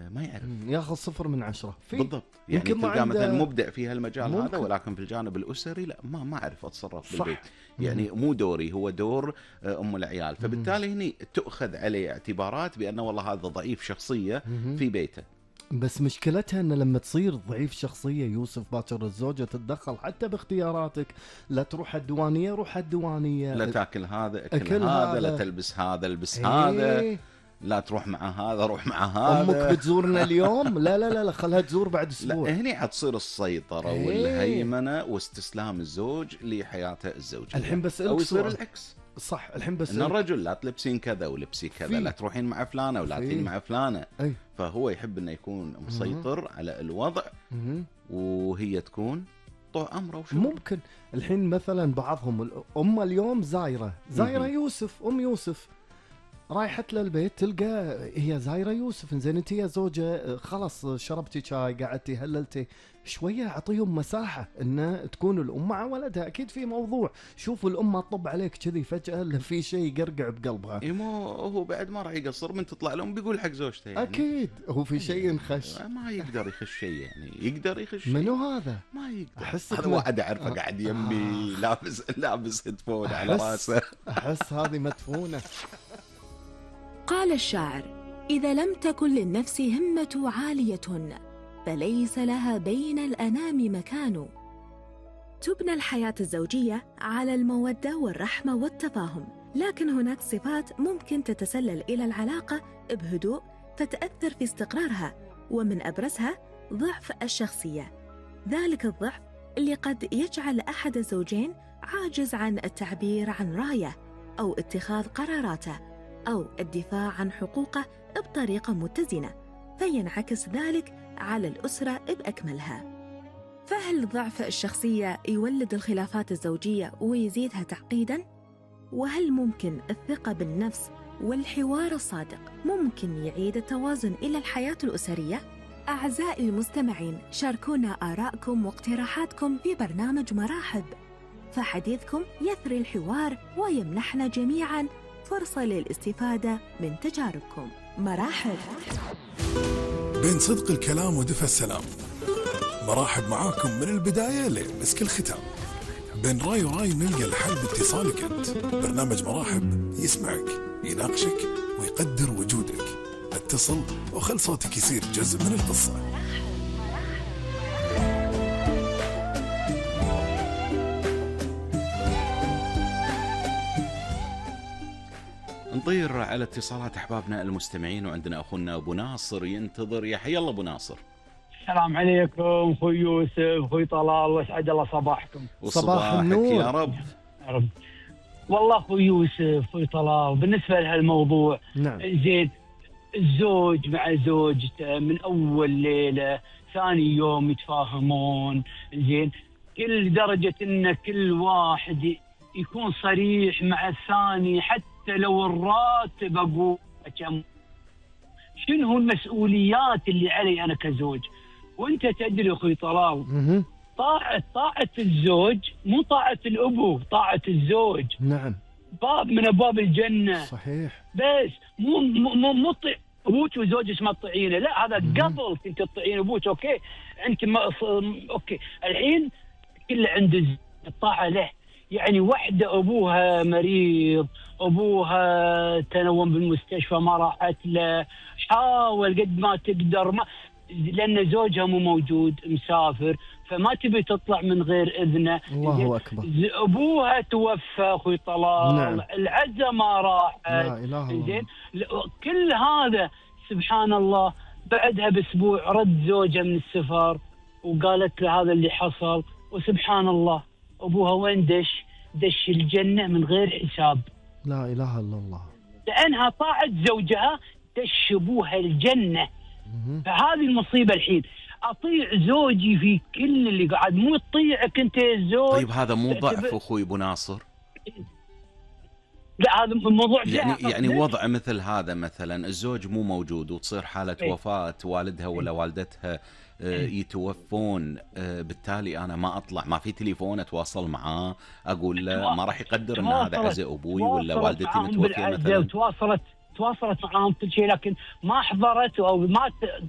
ما يعرف، ياخذ 0 من 10 بالضبط. يعني تلقى مثلا مبدع في هالمجال هذا، ولكن في الجانب الأسري لا، ما أعرف أتصرف بالبيت. يعني مو دوري، هو دور أم العيال. فبالتالي هني تؤخذ عليه اعتبارات بأنه والله هذا ضعيف شخصية في بيته. بس مشكلتها أن لما تصير ضعيف شخصية يوسف، باكر الزوجة تتدخل حتى باختياراتك. لا تروح الديوانية، روح الديوانية. لا تاكل هذا، أكل هذا. لا تلبس هذا، البس هذا. لا تروح مع هذا، روح مع هذا. أمك بتزورنا اليوم؟ لا لا لا، خلها تزور بعد أسبوع. لا، هني حتصير السيطرة والهيمنة واستسلام الزوج لحياته الزوجية. الحين بس أو يصير العكس. صح. الحين بس إن الرجل لا تلبسين كذا ولبسي كذا، لا تروحين مع فلانة ولا تروحين مع فلانة. فهو يحب إنه يكون مسيطر على الوضع، وهي تكون طوع أمره وشغل. ممكن الحين مثلا بعضهم الأم اليوم زايرة يوسف، أم يوسف رايحت للبيت تلقى هي زايرة يوسف. إنزين أنت يا زوجة خلاص شربتي شاي، قعدتي هللتي شوية، أعطيهم مساحة إن تكون الأم مع ولدها. أكيد في موضوع، شوفوا الأم ما تطب عليك كذي فجأة في شيء يقرقع بقلبها. هو بعد ما راح يقصر من تطلع لهم بيقول حق زوجته يعني. أكيد هو في شيء ينخش. ما يقدر يخش شيء يعني، يقدر يخش. منو هذا؟ ما يقدر. هذا واحد أعرفه قاعد يمي لابس هيدفون على راسه. أحس هذه مدفونة. قال الشاعر: إذا لم تكن للنفس همة عالية فليس لها بين الأنام مكان. تبنى الحياة الزوجية على المودة والرحمة والتفاهم، لكن هناك صفات ممكن تتسلل إلى العلاقة بهدوء فتأثر في استقرارها، ومن أبرزها ضعف الشخصية. ذلك الضعف اللي قد يجعل أحد الزوجين عاجز عن التعبير عن رأيه أو اتخاذ قراراته أو الدفاع عن حقوقه بطريقة متزنة، فينعكس ذلك على الأسرة بأكملها. فهل ضعف الشخصية يولد الخلافات الزوجية ويزيدها تعقيداً؟ وهل ممكن الثقة بالنفس والحوار الصادق ممكن يعيد التوازن إلى الحياة الأسرية؟ أعزائي المستمعين، شاركونا آراءكم واقتراحاتكم في برنامج مراحب، فحديثكم يثري الحوار ويمنحنا جميعاً فرصة للاستفادة من تجاربكم. مراحب، بين صدق الكلام ودفء السلام. مراحب معاكم من البداية لمسك الختام. بين راي وراي نلقى الحل باتصالك أنت. برنامج مراحب يسمعك، يناقشك ويقدر وجودك. اتصل وخل صوتك يصير جزء من القصة. نطير على اتصالات أحبابنا المستمعين، وعندنا أخونا أبو ناصر ينتظر. يا حي الله أبو ناصر. السلام عليكم أخوي يوسف، أخوي طلال، واسعد الله صباحكم. صباح النور يا رب. يا رب. والله أخوي يوسف، أخوي طلال، بالنسبة لهالموضوع زين، الزوج مع زوجته من أول ليلة ثاني يوم يتفاهمون زين، كل درجة إن كل واحد يكون صريح مع الثاني، حتى لو الراتب أقول شنو المسؤوليات اللي علي أنا كزوج. وأنت تدري أخوي طلال، طاعة الزوج مو طاعة الأبو، طاعة الزوج. نعم، باب من أبواب الجنة. صحيح. بس مو أبوك وزوجك ما تطيعينه، لا، هذا قبل كنت تطيعين أبوك. أوكي أنت أوكي الحين كل عند الطاعة له. يعني وحدة أبوها مريض، أبوها تنوم بالمستشفى ما راحت له، حاول قد ما تقدر، ما لأن زوجها مو موجود مسافر، فما تبي تطلع من غير إذنه. الله أكبر. أبوها توفى أخوي طلال. نعم. العزة ما راحت. لا إله إلا الله. كل هذا سبحان الله. بعدها بأسبوع رد زوجها من السفر وقالت له هذا اللي حصل، وسبحان الله أبوها وين دش الجنة من غير حساب. لا إله إلا الله. لأنها طاعت زوجها دش أبوها الجنة. فهذه المصيبة الحين. أطيع زوجي في كل اللي قاعد، مو تطيعك أنت الزوج. طيب هذا مو ضعف أخوي أبو ناصر؟ لا، هذا الموضوع يعني وضع مثل هذا، مثلا الزوج مو موجود وتصير حالة وفاة والدها ولا والدتها يتوفون، بالتالي أنا ما أطلع، ما في تليفون أتواصل معاه أقول له ما راح يقدر أن هذا عزاء أبوي ولا والدتي متوفية مثلا. تواصلت معاهم كل شيء، لكن ما حضرت أو ما